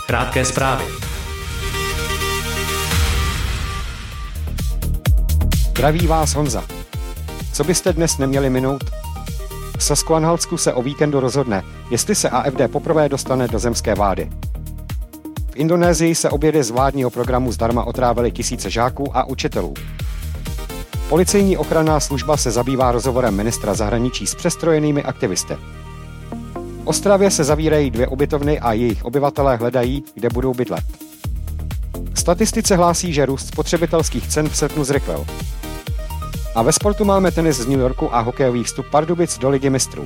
Krátké zprávy. Zdraví vás Honza. Co byste dnes neměli minout? V Sasku-Anhaltsku se o víkendu rozhodne, jestli se AfD poprvé dostane do zemské vlády. V Indonésii se obědy z vládního programu zdarma otrávily tisíce žáků a učitelů. Policejní ochranná služba se zabývá rozhovorem ministra zahraničí s přestrojenými aktivisty. V Ostravě se zavírají 2 ubytovny a jejich obyvatelé hledají, kde budou bydlet. Statistice hlásí, že růst spotřebitelských cen v srpnu zrychlil. A ve sportu máme tenis z New Yorku a hokejový vstup Pardubic do Ligy mistrů.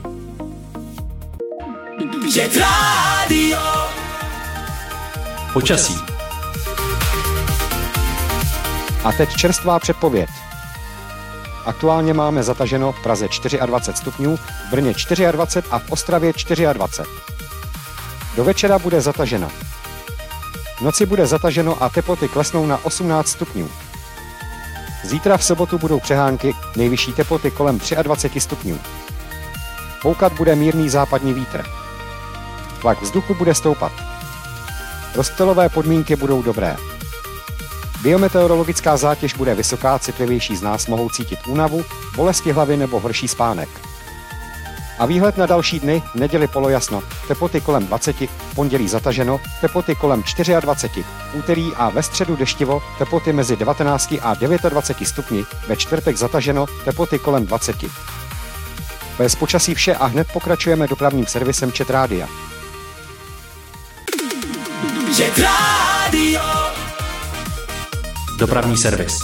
Počasí. A teď čerstvá předpověď. Aktuálně máme zataženo v Praze 24 stupňů, v Brně 24 a v Ostravě 24. Do večera bude zataženo. V noci bude zataženo a teploty klesnou na 18 stupňů. Zítra v sobotu budou přehánky, nejvyšší teploty kolem 23 stupňů. Foukat bude mírný západní vítr. Tlak vzduchu bude stoupat. Rozptylové podmínky budou dobré. Biometeorologická zátěž bude vysoká, citlivější z nás mohou cítit únavu, bolesti hlavy nebo horší spánek. A výhled na další dny, v neděli polojasno, teploty kolem 20, v pondělí zataženo, teploty kolem 24, v úterý a ve středu deštivo, teploty mezi 19 a 29 stupni, ve čtvrtek zataženo, teploty kolem 20. Bez počasí vše a hned pokračujeme dopravním servisem Čet Rádia. Dopravní servis.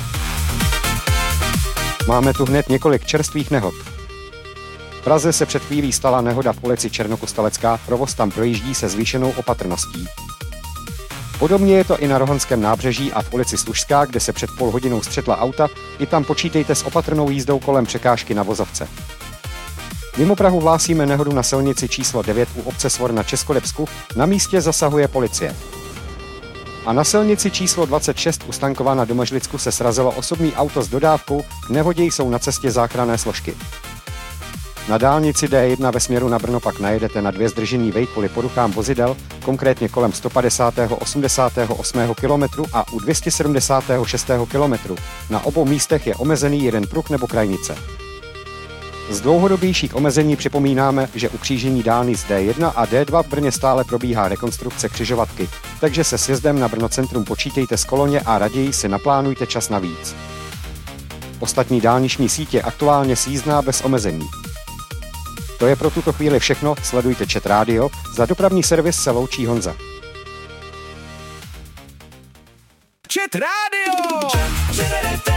Máme tu hned několik čerstvých nehod. V Praze se před chvílí stala nehoda v ulici Černokostalecká, provoz tam projíždí se zvýšenou opatrností. Podobně je to i na Rohanském nábřeží a v ulici Služská, kde se před půl hodinou střetla auta, i tam počítejte s opatrnou jízdou kolem překážky na vozovce. Mimo Prahu hlásíme nehodu na silnici číslo 9 u obce Svor na Českolipsku, na místě zasahuje policie. A na silnici číslo 26 u Stankova na Domažlicku se srazilo osobní auto s dodávkou, k nehodě jsou na cestě záchranné složky. Na dálnici D1 ve směru na Brno pak najedete na 2 zdržený vej kvůli poruchám vozidel, konkrétně kolem 150. 88. kilometru a u 276. kilometru. Na obou místech je omezený jeden pruh nebo krajnice. Z dlouhodobějších omezení připomínáme, že u křížení dálnic D1 a D2 v Brně stále probíhá rekonstrukce křižovatky, takže se sjezdem na Brno centrum počítejte z koloně a raději si naplánujte čas navíc. Ostatní dálniční sítě aktuálně sjízdná bez omezení. To je pro tuto chvíli všechno, sledujte Čet Rádio, za dopravní servis se loučí Honza. Čet Rádio!